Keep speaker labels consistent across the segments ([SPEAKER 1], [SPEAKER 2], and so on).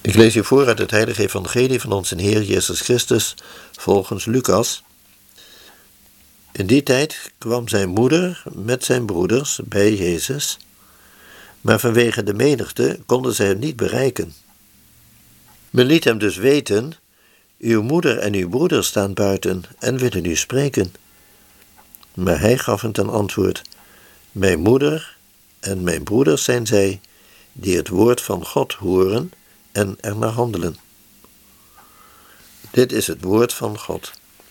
[SPEAKER 1] Ik lees u voor uit het heilige evangelie van onze Heer Jezus Christus volgens Lucas. In die tijd kwam zijn moeder met zijn broeders bij Jezus, maar vanwege de menigte konden zij hem niet bereiken. Men liet hem dus weten: uw moeder en uw broeders staan buiten en willen u spreken. Maar hij gaf hen ten antwoord: mijn moeder en mijn broeders zijn zij, die het woord van God horen en er naar handelen. Dit is het woord van God.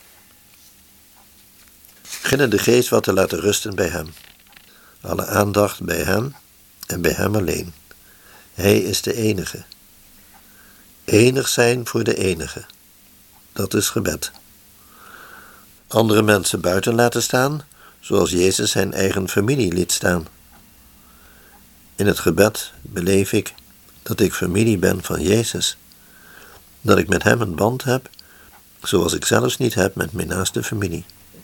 [SPEAKER 1] Beginnen de geest wat te laten rusten bij hem. Alle aandacht bij hem en bij hem alleen. Hij is de enige. Enig zijn voor de enige. Dat is gebed. Andere mensen buiten laten staan, zoals Jezus zijn eigen familie liet staan. In het gebed beleef ik dat ik familie ben van Jezus. Dat ik met hem een band heb, zoals ik zelfs niet heb met mijn naaste familie.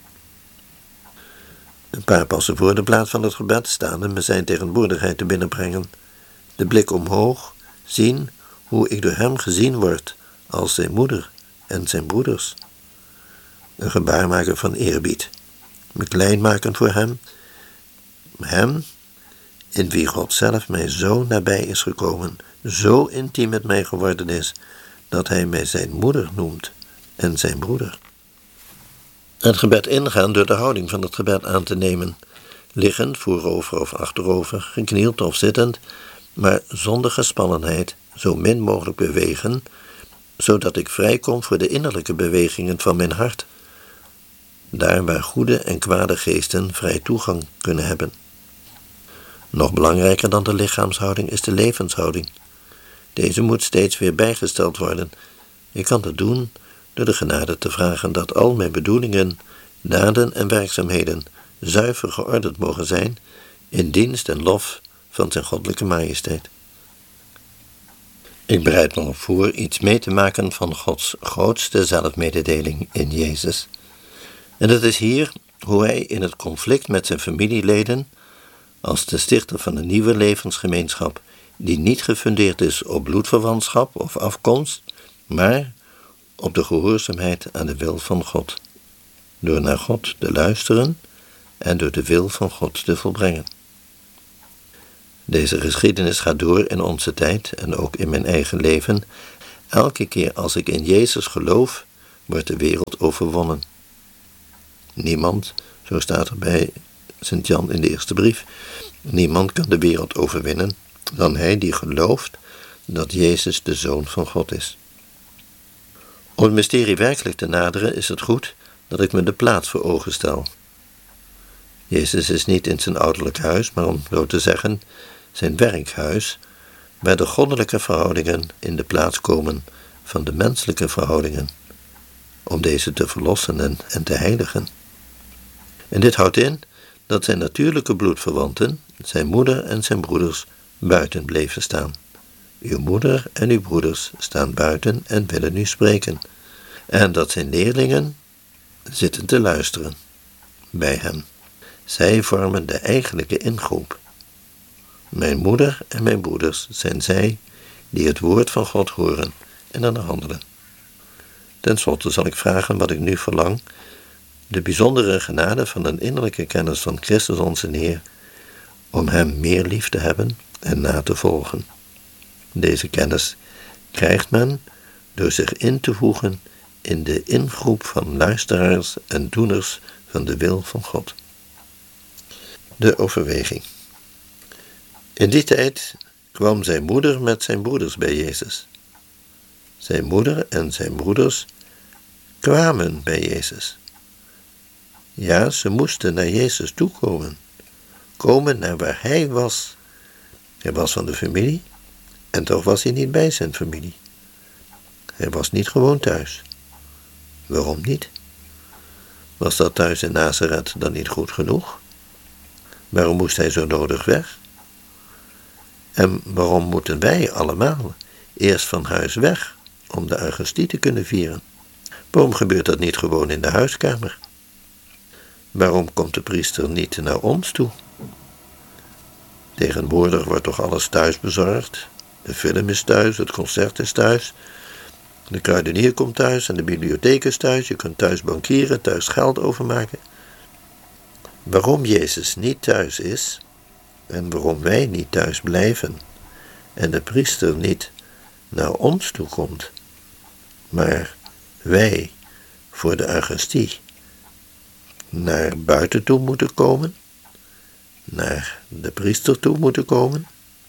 [SPEAKER 1] Een paar passen voor de plaats van het gebed staan en me zijn tegenwoordigheid te binnenbrengen. De blik omhoog, zien hoe ik door hem gezien word als zijn moeder en zijn broeders. Een gebaar maken van eerbied. Me klein maken voor hem. Hem, in wie God zelf mij zo nabij is gekomen, zo intiem met mij geworden is, dat hij mij zijn moeder noemt en zijn broeder. Het gebed ingaan door de houding van het gebed aan te nemen, liggend, voorover of achterover, geknield of zittend, maar zonder gespannenheid, zo min mogelijk bewegen, zodat ik vrijkom voor de innerlijke bewegingen van mijn hart, daar waar goede en kwade geesten vrij toegang kunnen hebben. Nog belangrijker dan de lichaamshouding is de levenshouding. Deze moet steeds weer bijgesteld worden. Ik kan dat doen door de genade te vragen dat al mijn bedoelingen, daden en werkzaamheden zuiver geordend mogen zijn in dienst en lof van zijn goddelijke majesteit. Ik bereid me op voor iets mee te maken van Gods grootste zelfmededeling in Jezus. En dat is hier hoe hij in het conflict met zijn familieleden, als de stichter van een nieuwe levensgemeenschap, die niet gefundeerd is op bloedverwantschap of afkomst, maar op de gehoorzaamheid aan de wil van God, door naar God te luisteren en door de wil van God te volbrengen. Deze geschiedenis gaat door in onze tijd en ook in mijn eigen leven. Elke keer als ik in Jezus geloof, wordt de wereld overwonnen. Niemand, zo staat er bij Sint-Jan in de eerste brief, niemand kan de wereld overwinnen dan hij die gelooft dat Jezus de Zoon van God is. Om het mysterie werkelijk te naderen is het goed dat ik me de plaats voor ogen stel. Jezus is niet in zijn ouderlijk huis, maar om zo te zeggen, zijn werkhuis, waar de goddelijke verhoudingen in de plaats komen van de menselijke verhoudingen, om deze te verlossen en te heiligen. En dit houdt in dat zijn natuurlijke bloedverwanten, zijn moeder en zijn broeders, buiten bleven staan. Uw moeder en uw broeders staan buiten en willen u spreken. En dat zijn leerlingen zitten te luisteren bij hem. Zij vormen de eigenlijke ingroep. Mijn moeder en mijn broeders zijn zij die het woord van God horen en aan handelen. Ten slotte zal ik vragen wat ik nu verlang, de bijzondere genade van een innerlijke kennis van Christus onze Heer, om hem meer lief te hebben en na te volgen. Deze kennis krijgt men door zich in te voegen in de ingroep van luisteraars en doeners van de wil van God. De overweging. In die tijd kwam zijn moeder met zijn broeders bij Jezus. Zijn moeder en zijn broeders kwamen bij Jezus. Ja, ze moesten naar Jezus toekomen. Komen naar waar hij was. Hij was van de familie en toch was hij niet bij zijn familie. Hij was niet gewoon thuis. Waarom niet? Was dat thuis in Nazareth dan niet goed genoeg? Waarom moest hij zo nodig weg? En waarom moeten wij allemaal eerst van huis weg om de Eucharistie te kunnen vieren? Waarom gebeurt dat niet gewoon in de huiskamer? Waarom komt de priester niet naar ons toe? Tegenwoordig wordt toch alles thuis bezorgd? De film is thuis, het concert is thuis, de kruidenier komt thuis en de bibliotheek is thuis. Je kunt thuis bankieren, thuis geld overmaken. Waarom Jezus niet thuis is en waarom wij niet thuis blijven en de priester niet naar ons toe komt, maar wij voor de Eucharistie naar buiten toe moeten komen, naar de priester toe moeten komen,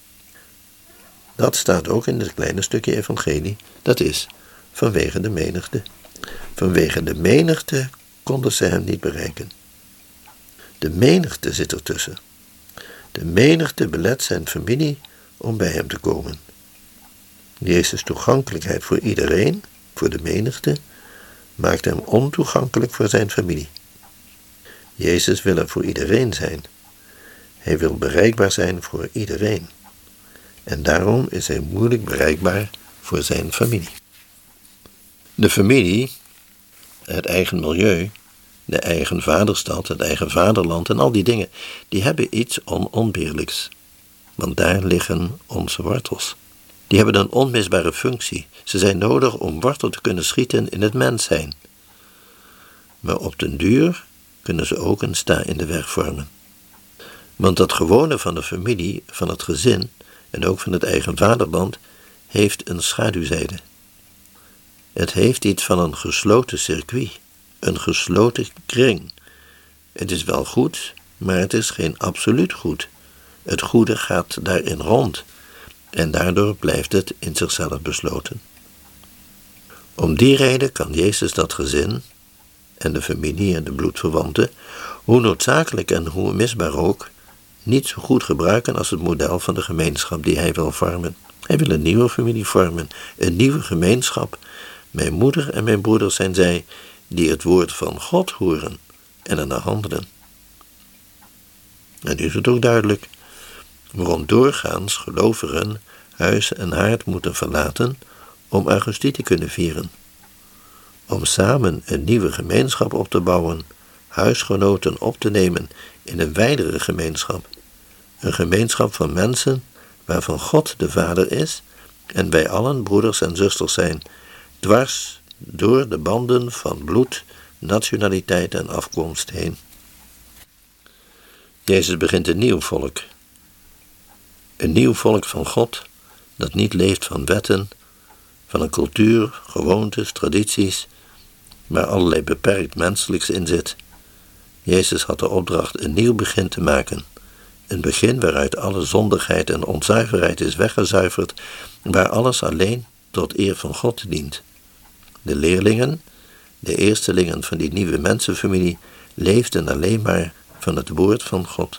[SPEAKER 1] dat staat ook in het kleine stukje evangelie. Dat is vanwege de menigte. Vanwege de menigte konden ze hem niet bereiken. De menigte zit ertussen. De menigte belet zijn familie om bij hem te komen. Jezus' toegankelijkheid voor iedereen, voor de menigte, maakt hem ontoegankelijk voor zijn familie. Jezus wil er voor iedereen zijn. Hij wil bereikbaar zijn voor iedereen. En daarom is hij moeilijk bereikbaar voor zijn familie. De familie, het eigen milieu, de eigen vaderstad, het eigen vaderland en al die dingen, die hebben iets onontbeerlijks. Want daar liggen onze wortels. Die hebben een onmisbare functie. Ze zijn nodig om wortel te kunnen schieten in het mens zijn. Maar op den duur kunnen ze ook een sta in de weg vormen. Want dat gewone van de familie, van het gezin en ook van het eigen vaderland, heeft een schaduwzijde. Het heeft iets van een gesloten circuit, een gesloten kring. Het is wel goed, maar het is geen absoluut goed. Het goede gaat daarin rond en daardoor blijft het in zichzelf besloten. Om die reden kan Jezus dat gezin en de familie en de bloedverwanten, hoe noodzakelijk en hoe misbaar ook, niet zo goed gebruiken als het model van de gemeenschap die hij wil vormen. Hij wil een nieuwe familie vormen, een nieuwe gemeenschap. Mijn moeder en mijn broeder zijn zij die het woord van God horen en ernaar handelen. En nu is het ook duidelijk waarom doorgaans gelovigen huis en haard moeten verlaten om Eucharistie te kunnen vieren. Om samen een nieuwe gemeenschap op te bouwen, huisgenoten op te nemen in een wijdere gemeenschap. Een gemeenschap van mensen waarvan God de Vader is en wij allen broeders en zusters zijn, dwars door de banden van bloed, nationaliteit en afkomst heen. Jezus begint een nieuw volk. Een nieuw volk van God, dat niet leeft van wetten, van een cultuur, gewoontes, tradities, waar allerlei beperkt menselijks in zit. Jezus had de opdracht een nieuw begin te maken. Een begin waaruit alle zondigheid en onzuiverheid is weggezuiverd, waar alles alleen tot eer van God dient. De leerlingen, de eerstelingen van die nieuwe mensenfamilie, leefden alleen maar van het woord van God.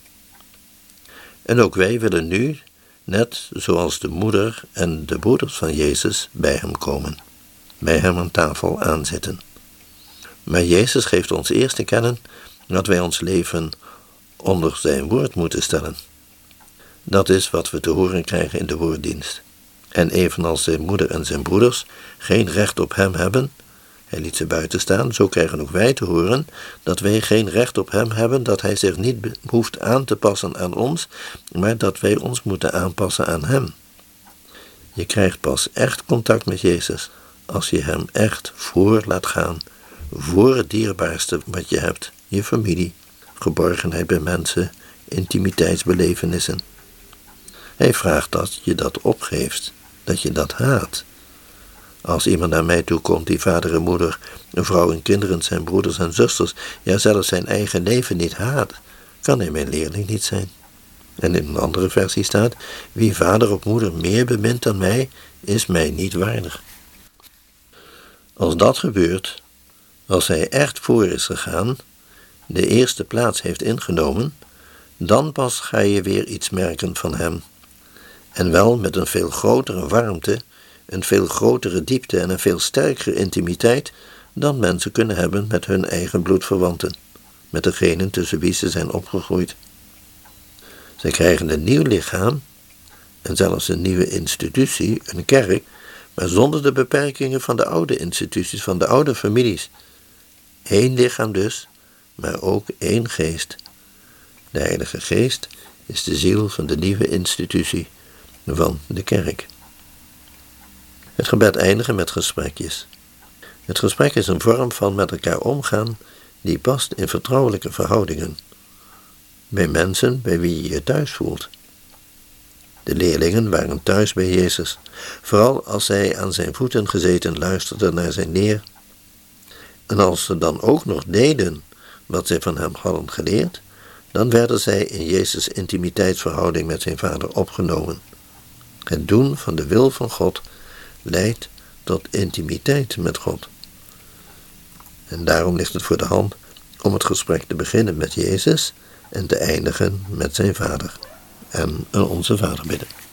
[SPEAKER 1] En ook wij willen nu, net zoals de moeder en de broeders van Jezus, bij hem komen. Bij hem aan tafel aanzitten. Maar Jezus geeft ons eerst te kennen dat wij ons leven onder zijn woord moeten stellen. Dat is wat we te horen krijgen in de woorddienst. En evenals zijn moeder en zijn broeders geen recht op hem hebben, hij liet ze buiten staan, zo krijgen ook wij te horen dat wij geen recht op hem hebben, dat hij zich niet hoeft aan te passen aan ons, maar dat wij ons moeten aanpassen aan hem. Je krijgt pas echt contact met Jezus als je hem echt voor laat gaan, voor het dierbaarste wat je hebt, je familie, geborgenheid bij mensen, intimiteitsbelevenissen. Hij vraagt dat je dat opgeeft, dat je dat haat. Als iemand naar mij toe komt die vader en moeder, een vrouw en kinderen, zijn broeders en zusters, ja zelfs zijn eigen leven niet haat, kan hij mijn leerling niet zijn. En in een andere versie staat, wie vader of moeder meer bemint dan mij, is mij niet waardig. Als dat gebeurt, als hij echt voor is gegaan, de eerste plaats heeft ingenomen, dan pas ga je weer iets merken van hem. En wel met een veel grotere warmte, een veel grotere diepte en een veel sterkere intimiteit dan mensen kunnen hebben met hun eigen bloedverwanten, met degenen tussen wie ze zijn opgegroeid. Zij krijgen een nieuw lichaam en zelfs een nieuwe institutie, een kerk, maar zonder de beperkingen van de oude instituties, van de oude families. Eén lichaam dus, maar ook één geest. De Heilige Geest is de ziel van de nieuwe institutie, van de kerk. Het gebed eindigen met gesprekjes. Het gesprek is een vorm van met elkaar omgaan die past in vertrouwelijke verhoudingen. Bij mensen bij wie je je thuis voelt. De leerlingen waren thuis bij Jezus, vooral als zij aan zijn voeten gezeten luisterden naar zijn leer. En als ze dan ook nog deden wat zij van hem hadden geleerd, dan werden zij in Jezus' intimiteitsverhouding met zijn Vader opgenomen. Het doen van de wil van God leidt tot intimiteit met God. En daarom ligt het voor de hand om het gesprek te beginnen met Jezus en te eindigen met zijn Vader. En een Onze Vader bidden.